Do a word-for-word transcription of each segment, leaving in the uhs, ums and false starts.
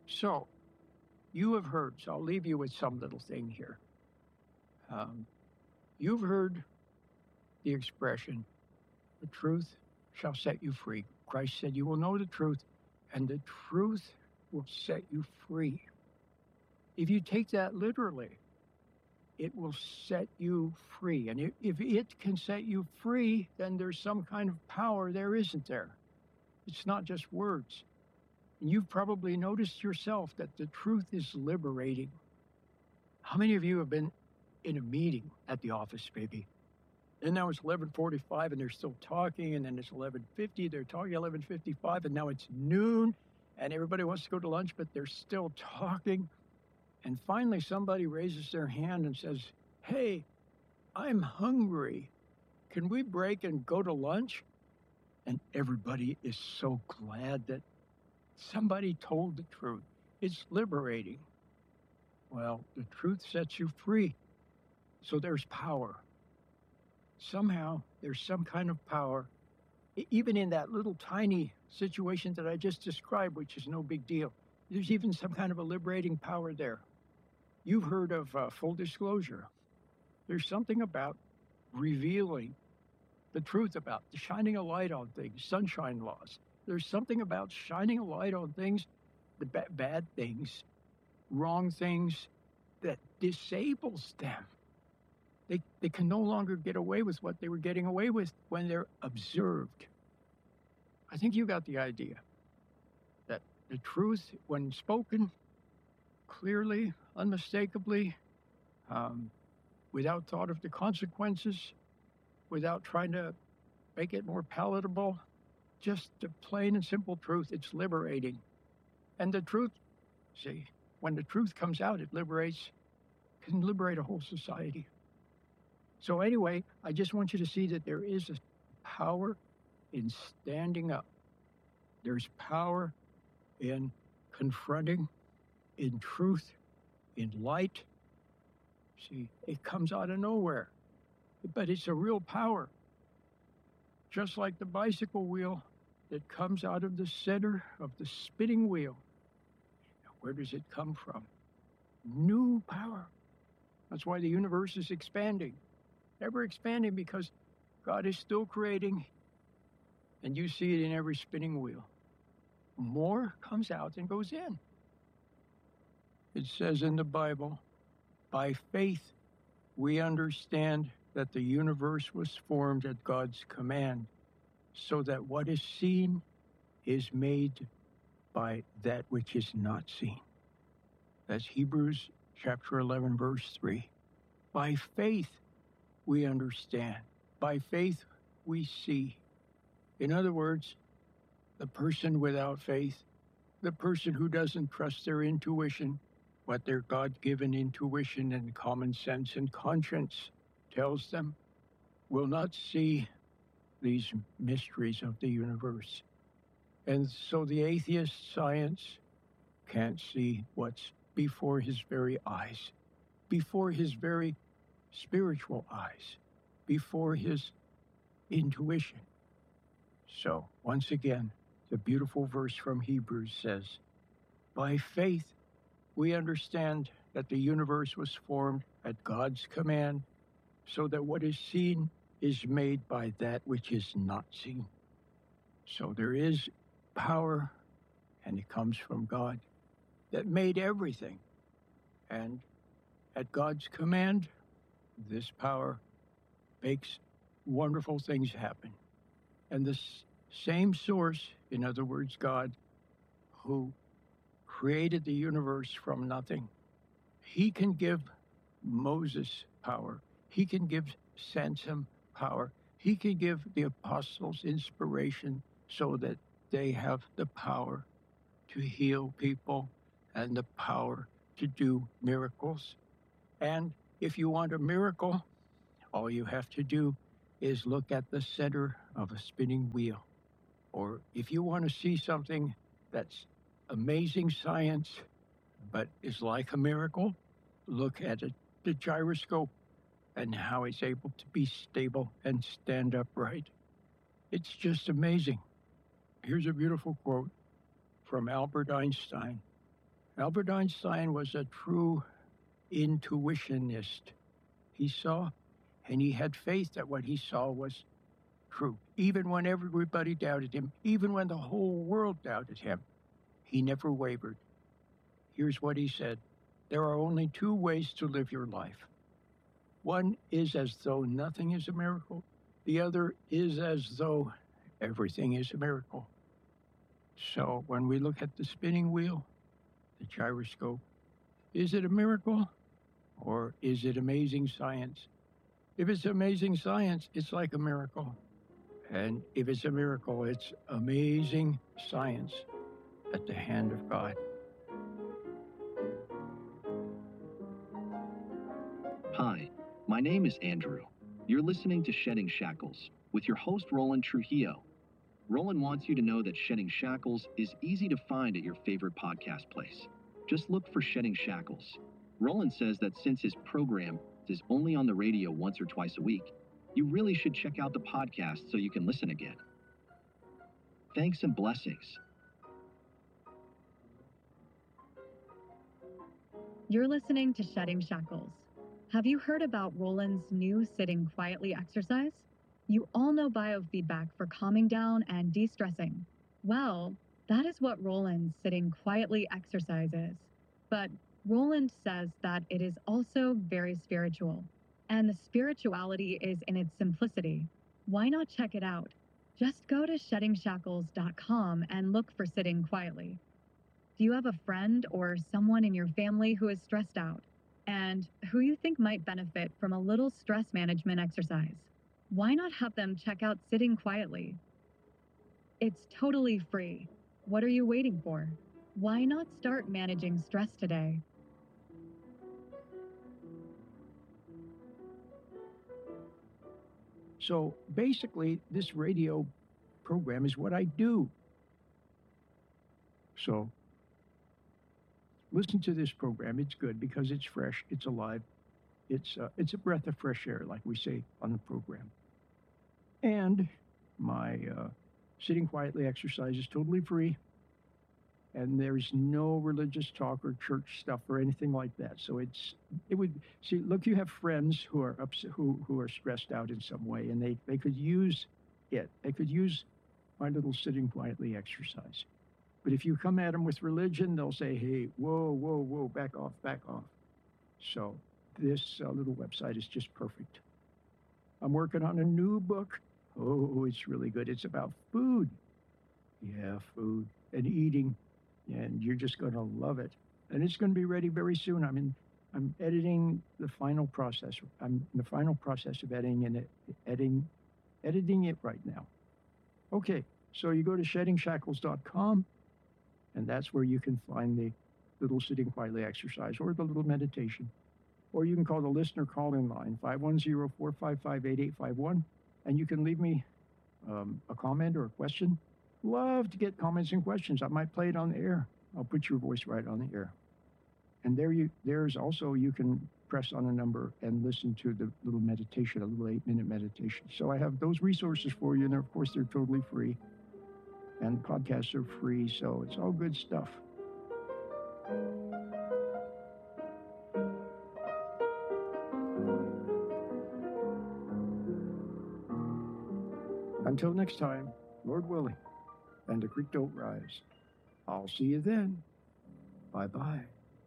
So, you have heard, so I'll leave you with some little thing here. Um, you've heard the expression, the truth shall set you free. Christ said, you will know the truth, and the truth will set you free. If you take that literally, it will set you free. And if it can set you free, then there's some kind of power there, isn't there? It's not just words. And you've probably noticed yourself that the truth is liberating. How many of you have been in a meeting at the office, maybe? And now it's eleven forty-five and they're still talking, and then it's eleven fifty, they're talking eleven fifty-five, and now it's noon, and everybody wants to go to lunch, but they're still talking. And finally, somebody raises their hand and says, hey, I'm hungry. Can we break and go to lunch? And everybody is so glad that somebody told the truth. It's liberating. Well, the truth sets you free. So there's power. Somehow, there's some kind of power, even in that little tiny situation that I just described, which is no big deal. There's even some kind of a liberating power there. You've heard of uh, full disclosure. There's something about revealing the truth about, the shining a light on things, sunshine laws. There's something about shining a light on things, the ba- bad things, wrong things, that disables them. They, they can no longer get away with what they were getting away with when they're observed. I think you got the idea that the truth, when spoken clearly, unmistakably, um, without thought of the consequences, without trying to make it more palatable, just the plain and simple truth, it's liberating. And the truth, see, when the truth comes out, it liberates, can liberate a whole society. So anyway, I just want you to see that there is a power in standing up. There's power in confronting, in truth, in light. See, it comes out of nowhere, but it's a real power. Just like the bicycle wheel that comes out of the center of the spinning wheel. Now, where does it come from? New power. That's why the universe is expanding. Ever expanding, because God is still creating, and you see it in every spinning wheel. More comes out than goes in. It says in the Bible, by faith we understand that the universe was formed at God's command, so that what is seen is made by that which is not seen. That's Hebrews chapter eleven, verse three. By faith we understand. By faith we see. In other words, the person without faith, the person who doesn't trust their intuition, what their God-given intuition and common sense and conscience tells them, will not see these mysteries of the universe. And so the atheist science can't see what's before his very eyes, before his very spiritual eyes, before his intuition. So, once again, the beautiful verse from Hebrews says, by faith we understand that the universe was formed at God's command, so that what is seen is made by that which is not seen. So there is power, and it comes from God, that made everything. And at God's command, this power makes wonderful things happen. And this same source, in other words, God, who created the universe from nothing, he can give Moses power. He can give Samson power. He can give the apostles inspiration so that they have the power to heal people and the power to do miracles. And if you want a miracle, all you have to do is look at the center of a spinning wheel. Or if you want to see something that's amazing science, but is like a miracle, look at it, the gyroscope, and how it's able to be stable and stand upright. It's just amazing. Here's a beautiful quote from Albert Einstein. Albert Einstein was a true intuitionist. He saw, and he had faith that what he saw was true. Even when everybody doubted him, even when the whole world doubted him, he never wavered. Here's what he said: there are only two ways to live your life. One is as though nothing is a miracle. The other is as though everything is a miracle. So when we look at the spinning wheel, the gyroscope, is it a miracle or is it amazing science? If it's amazing science, it's like a miracle. And if it's a miracle, it's amazing science at the hand of God. Hi, my name is Andrew. You're listening to Shedding Shackles with your host, Roland Trujillo. Roland wants you to know that Shedding Shackles is easy to find at your favorite podcast place. Just look for Shedding Shackles. Roland says that since his program is only on the radio once or twice a week, you really should check out the podcast so you can listen again. Thanks and blessings. You're listening to Shedding Shackles. Have you heard about Roland's new sitting quietly exercise? You all know biofeedback for calming down and de-stressing. Well, that is what Roland's sitting quietly exercise is. But Roland says that it is also very spiritual. And the spirituality is in its simplicity. Why not check it out? Just go to shedding shackles dot com and look for sitting quietly. Do you have a friend or someone in your family who is stressed out and who you think might benefit from a little stress management exercise? Why not have them check out Sitting Quietly? It's totally free. What are you waiting for? Why not start managing stress today? So basically, this radio program is what I do. So listen to this program. It's good because it's fresh, it's alive. It's uh, it's a breath of fresh air, like we say on the program. And my uh, Sitting Quietly exercise is totally free. And there's no religious talk or church stuff or anything like that. So it's, it would, see, look, you have friends who are upset, who, who are stressed out in some way, and they, they could use it. They could use my little Sitting Quietly exercise. But if you come at them with religion, they'll say, hey, whoa, whoa, whoa, back off, back off. So this uh, little website is just perfect. I'm working on a new book. Oh, it's really good. It's about food. Yeah, food and eating. And you're just going to love it. And it's going to be ready very soon. I'm in, I'm editing the final process. I'm in the final process of editing and it, editing, editing it right now. Okay, so you go to shedding shackles dot com, and that's where you can find the little Sitting Quietly exercise or the little meditation. Or you can call the listener call-in line, five one zero, four five five, eight eight five one, and you can leave me um, a comment or a question. Love to get comments and questions. I might play it on the air. I'll put your voice right on the air. And there you, there's also, you can press on a number and listen to the little meditation, a little eight-minute meditation. So I have those resources for you, and of course they're totally free. And podcasts are free, so it's all good stuff. Until next time, Lord willing, and the creek don't rise. I'll see you then. Bye-bye.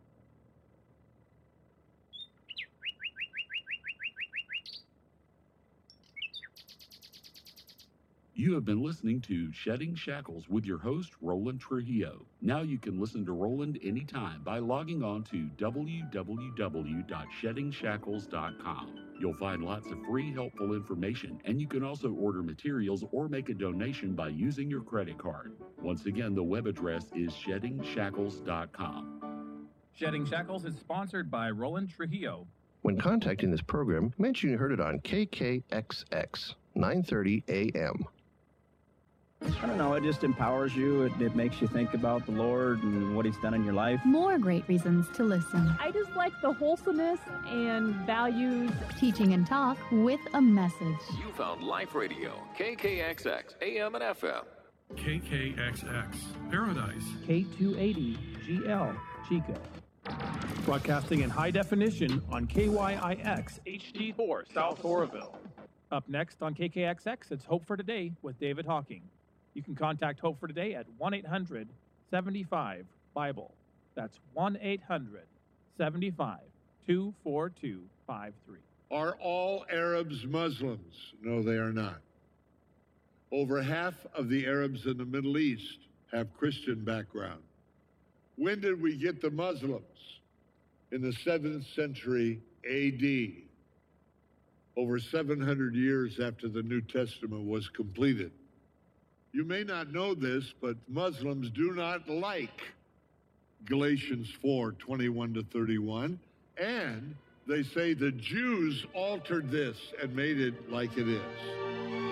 You have been listening to Shedding Shackles with your host, Roland Trujillo. Now you can listen to Roland anytime by logging on to w w w dot shedding shackles dot com. You'll find lots of free, helpful information, and you can also order materials or make a donation by using your credit card. Once again, the web address is shedding shackles dot com. Shedding Shackles is sponsored by Roland Trujillo. When contacting this program, mention you heard it on K K X X, nine thirty A M. I don't know, it just empowers you. It, it makes you think about the Lord and what He's done in your life. More great reasons to listen. I just like the wholesomeness and values. Teaching and talk with a message. You found Life Radio, K K X X, A M and F M. K K X X, Paradise. K two eighty G L, Chico. Broadcasting in high definition on K Y I X H D four South Oroville. Up next on K K X X, it's Hope for Today with David Hawking. You can contact Hope for Today at one eight hundred seventy-five Bible. That's one eight hundred seventy-five two four two five three. Are all Arabs Muslims? No, they are not. Over half of the Arabs in the Middle East have Christian background. When did we get the Muslims? In the seventh century A D, over seven hundred years after the New Testament was completed. You may not know this, but Muslims do not like Galatians four, twenty-one to thirty-one, and they say the Jews altered this and made it like it is.